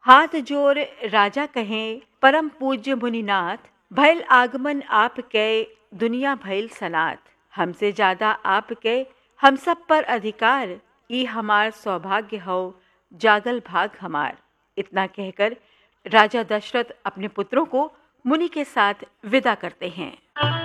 हाथ जोर राजा कहें परम पूज्य मुनिनाथ, भैल आगमन आपके दुनिया भैल सनाथ। हमसे ज्यादा आपके हम सब पर अधिकार, ई हमार सौभाग्य हो जागल भाग हमार। इतना कहकर राजा दशरथ अपने पुत्रों को मुनि के साथ विदा करते हैं।